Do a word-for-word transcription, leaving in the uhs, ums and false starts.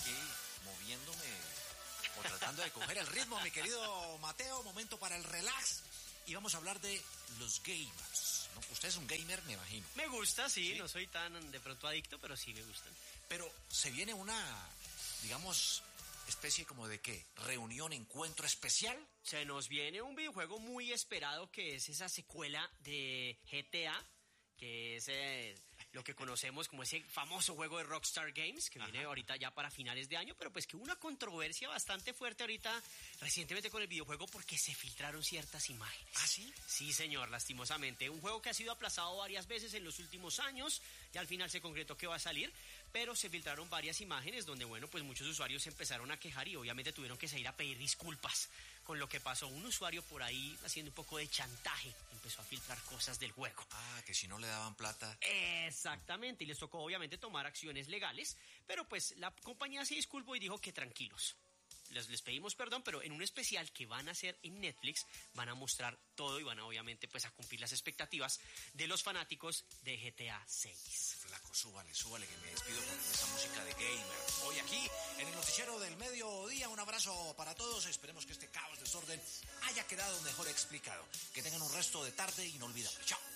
aquí moviéndome o tratando de coger el ritmo, mi querido Mateo. Momento para el relax. Y vamos a hablar de los gamers, ¿no? Usted es un gamer, me imagino. Me gusta, sí, ¿Sí? No soy tan de pronto adicto, pero sí me gustan. Pero se viene una, digamos, especie como de ¿qué? ¿Reunión, encuentro especial? Se nos viene un videojuego muy esperado que es esa secuela de G T A, que es eh, lo que conocemos como ese famoso juego de Rockstar Games, que viene Ajá. ahorita ya para finales de año, pero pues que hubo una controversia bastante fuerte ahorita recientemente con el videojuego porque se filtraron ciertas imágenes. ¿Ah, sí? Sí, señor, lastimosamente. Un juego que ha sido aplazado varias veces en los últimos años, ya al final se concretó que va a salir, pero se filtraron varias imágenes donde, bueno, pues muchos usuarios se empezaron a quejar y obviamente tuvieron que salir a pedir disculpas con lo que pasó. Un usuario por ahí haciendo un poco de chantaje empezó a filtrar cosas del juego. Ah, que si no le daban plata. Exactamente, y les tocó obviamente tomar acciones legales, pero pues la compañía se disculpó y dijo que tranquilos. Les, les pedimos perdón, pero en un especial que van a hacer en Netflix van a mostrar todo y van a obviamente pues a cumplir las expectativas de los fanáticos de G T A seis. Flaco, súbale, súbale que me despido con esa música de gamer. Hoy aquí en el noticiero del mediodía, un abrazo para todos. Esperemos que este caos, desorden haya quedado mejor explicado. Que tengan un resto de tarde inolvidable. Chao.